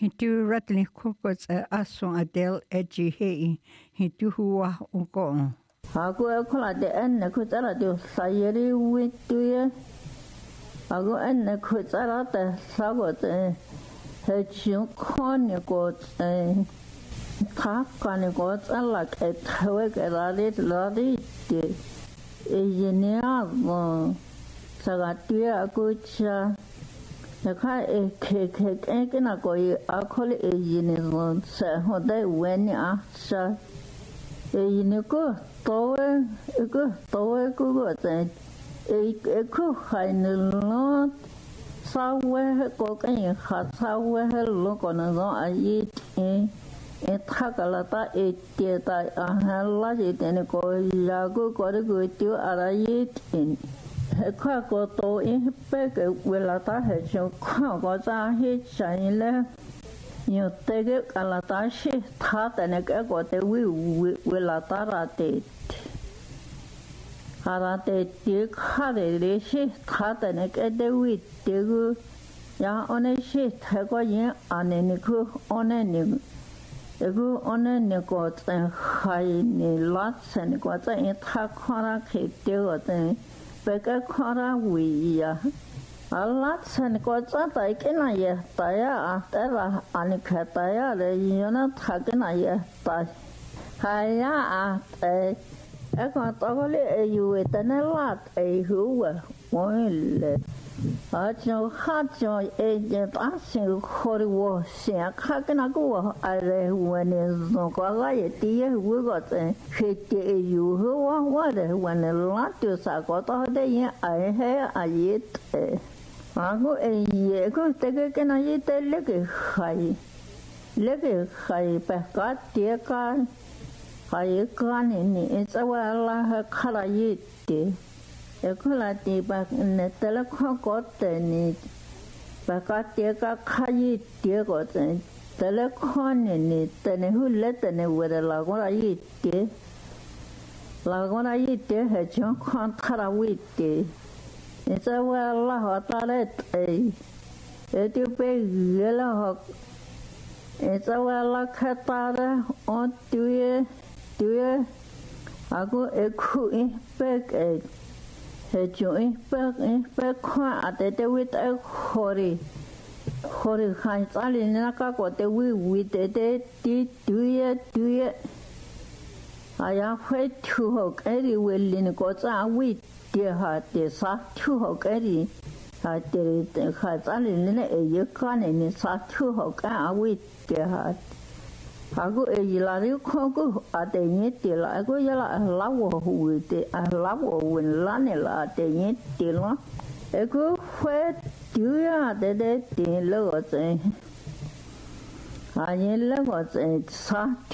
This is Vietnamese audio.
Hitu ratli kokos ason adel edgy hei hitu hua uko. Aku ekula de enne kutara de sayeri wituye. Aku enne kutara de sagote hechu koni got takani got alak etwe lari de ejenia mo sagatia aku cha Naka ke na koi akole ejini mo sa hode weni sa ejini ko towe ko te ko hainlo sawe ko kan sawe lo kono no ai thakala ta ta hala jitene ko yago ko tu arai Khoa cô tôi bé cái quê là ta hệ cho khoa có ra hết chạy lên nhiều tê cái là ta sẽ thà tại này cái có thể quê là ta ra tê tiếc khá để sẽ thà tại này cái để quê tiếc ya anh ấy sẽ thấy có gì anh ấy cứ anh ấy có thể hay này lát sen có thể thà khoa ra cái tiếc có thể Beka khora wiya alat san ko ta ke na ye ta ya ta la ani khata ya le yona thak na ye ta haya e ko to le yu ta na lat e hu wa le a cho kha cho je ta sin khori wo sia kha ke na ko a le wa ne zo ko ga ye ti ye wu go te he te yu hu wa de wa ne la tu sa ko to de ye a he a ye te a ko e ye ko te ke na ye te le ke khai pa ka te ka khai ka ni sa wa la kha la ye te Ekula ti ba ne tele ko te ni ba ka te ka khai te ko te tele ko ni te ne hu le te ne we la ko ai te he chon kon thara wi te e sa wa la ho ta le e ti pe ye la ho e sa wa la kha ta re o tu ye aku eku pe He join pe kwa ate te wit e khori khan tsali na ka ko te wi te ti tuye aya phai thu ho ke ri welin ko tsa wi te ha te sa thu ho ke ri ha te kha tsali ne e ye ka ne sa thu ho ka wi te ha Aku la ri ko ko ate ni te la ko ya la wo hu te la wo wen la ne la te ni te lo e ko fue tu ya de te lo ze a ni le wo ze sa